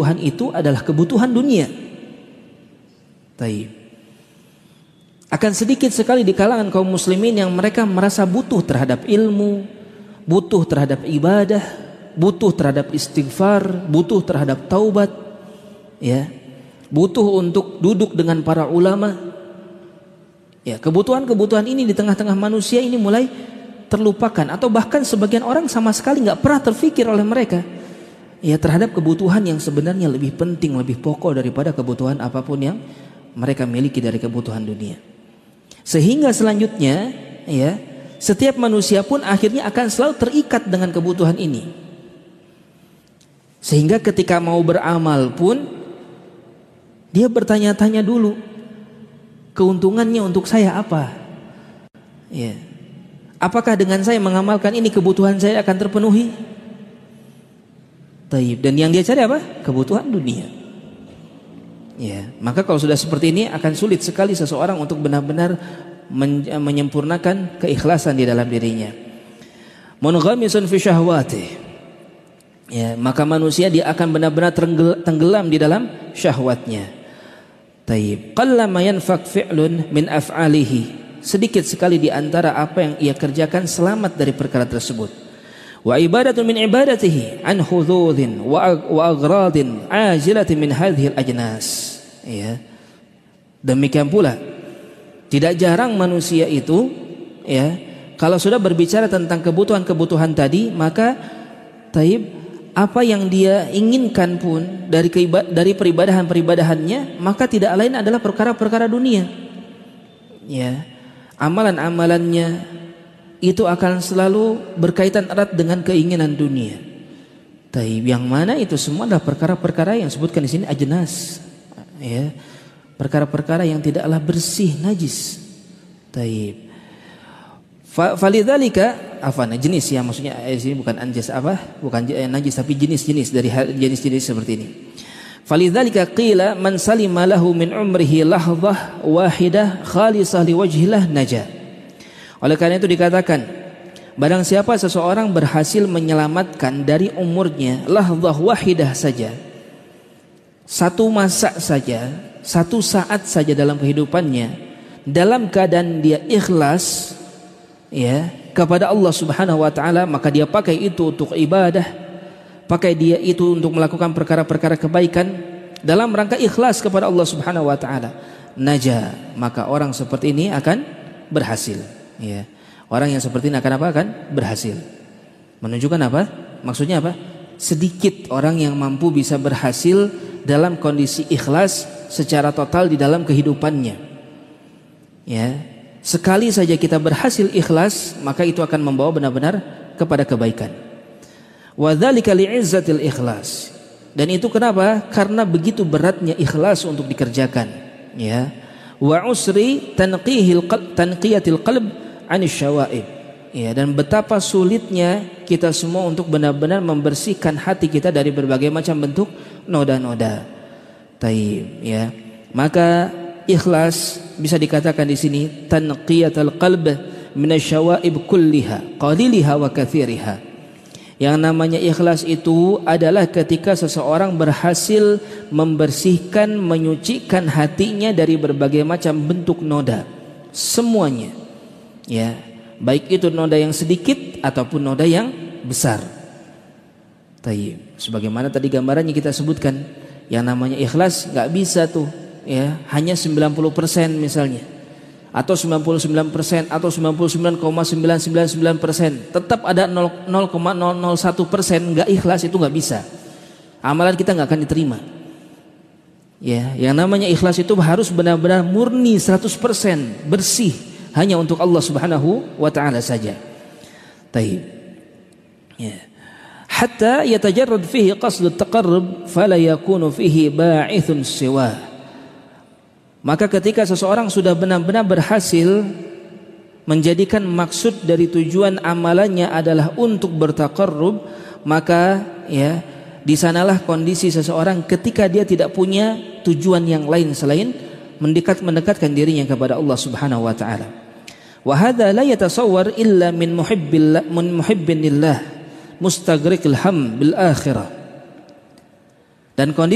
kebutuhan itu adalah kebutuhan dunia. Taib. Akan sedikit sekali di kalangan kaum muslimin yang mereka merasa butuh terhadap ilmu, butuh terhadap ibadah, butuh terhadap istighfar, butuh terhadap taubat, ya, butuh untuk duduk dengan para ulama. Ya, kebutuhan-kebutuhan ini di tengah-tengah manusia ini mulai terlupakan, atau bahkan sebagian orang sama sekali nggak pernah terfikir oleh mereka, ya, terhadap kebutuhan yang sebenarnya lebih penting, lebih pokok daripada kebutuhan apapun yang mereka miliki dari kebutuhan dunia. Sehingga selanjutnya, ya, setiap manusia pun akhirnya akan selalu terikat dengan kebutuhan ini. Sehingga ketika mau beramal pun dia bertanya-tanya dulu, keuntungannya untuk saya apa? Ya. Apakah dengan saya mengamalkan ini kebutuhan saya akan terpenuhi? Taib. Dan yang dia cari apa? Kebutuhan dunia. Ya, maka kalau sudah seperti ini akan sulit sekali seseorang untuk benar-benar menyempurnakan keikhlasan di dalam dirinya. Munghamisun fi syahwatih. Ya, maka manusia dia akan benar-benar tenggelam di dalam syahwatnya. Taib. Qallama yanfaq fi'lun min af'alihi. Sedikit sekali di antara apa yang ia kerjakan selamat dari perkara tersebut. Wa ibadatun min ibadatihi an hududin wa aghradin ajilatin min hadhil ajnas. Ya. Demikian pula tidak jarang manusia itu, ya, kalau sudah berbicara tentang kebutuhan-kebutuhan tadi, maka taib, apa yang dia inginkan pun dari peribadahan-peribadahannya, maka tidak lain adalah perkara-perkara dunia. Ya. Amalan-amalannya itu akan selalu berkaitan erat dengan keinginan dunia. Taib, yang mana itu semua adalah perkara-perkara yang disebutkan di sini ajnas, ya, perkara-perkara yang tidaklah bersih, najis. Taib. Falidzalika jenis, ya, maksudnya di sini bukan anjas bukan najis, tapi jenis-jenis dari jenis-jenis seperti ini. Falidzalika qila man salima lahu min umrihi lahdhah wahidah khalisah liwajhillah najah. Oleh karena itu dikatakan, barang siapa seseorang berhasil menyelamatkan dari umurnya lahdhah wahidah saja, satu masa saja, satu saat saja dalam kehidupannya, dalam keadaan dia ikhlas, ya, kepada Allah Subhanahu wa taala, maka dia pakai itu untuk ibadah, pakai dia itu untuk melakukan perkara-perkara kebaikan dalam rangka ikhlas kepada Allah Subhanahu wa taala, naja, maka orang seperti ini akan berhasil. Ya. Orang yang seperti ini akan apa? Akan berhasil. Menunjukkan apa? Maksudnya apa? Sedikit orang yang mampu bisa berhasil dalam kondisi ikhlas secara total di dalam kehidupannya. Ya. Sekali saja kita berhasil ikhlas, maka itu akan membawa benar-benar kepada kebaikan. Wa dzalika li'izzatil ikhlas. Dan itu kenapa? Karena begitu beratnya ikhlas untuk dikerjakan, ya. Wa usri tanqiyatil qalb 'anil syawaib. Ya, dan betapa sulitnya kita semua untuk benar-benar membersihkan hati kita dari berbagai macam bentuk noda-noda. Taib, ya. Maka ikhlas bisa dikatakan di sini tanqiyatul qalb minasyawaib kulliha, qaliliha wa katsiriha. Yang namanya ikhlas itu adalah ketika seseorang berhasil membersihkan, menyucikan hatinya dari berbagai macam bentuk noda, semuanya, ya, baik itu noda yang sedikit ataupun noda yang besar. Tayyib. Sebagaimana tadi gambarannya kita sebutkan, yang namanya ikhlas nggak bisa tuh, ya, hanya 90% misalnya, atau 99% atau 99,999%, tetap ada 0,001% nggak ikhlas, itu nggak bisa. Amalan kita nggak akan diterima. Ya, yang namanya ikhlas itu harus benar-benar murni 100% bersih, hanya untuk Allah Subhanahu wa taala saja. Taib. Ya. Hatta yatajarrad fihi qasdut taqarrub fala yakunu fihi ba'ithun siwa. Maka ketika seseorang sudah benar-benar berhasil menjadikan maksud dari tujuan amalannya adalah untuk bertaqarrub, maka, ya, di sanalah kondisi seseorang ketika dia tidak punya tujuan yang lain selain mendekatkan dirinya kepada Allah Subhanahu wa taala. Wa hadza la yatasawwar illa min muhibbin lillah mustaghriqil ham bil akhirah. Dan kondisi